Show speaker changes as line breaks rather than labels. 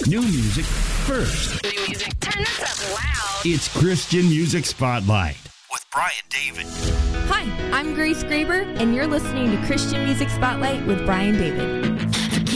New music first.
New music. Turn this up loud.
It's Christian Music Spotlight with Brian David.
Hi, I'm Grace Graber, and you're listening to Christian Music Spotlight with Brian David.